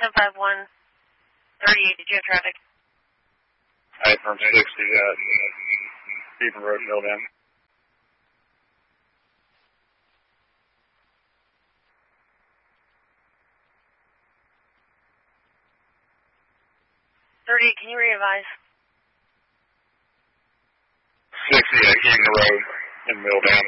1051 38, did you have traffic? Hi, from 60, Stephen Road, Milldown. Can you re-advise? 60, Keaton Road in Milldown.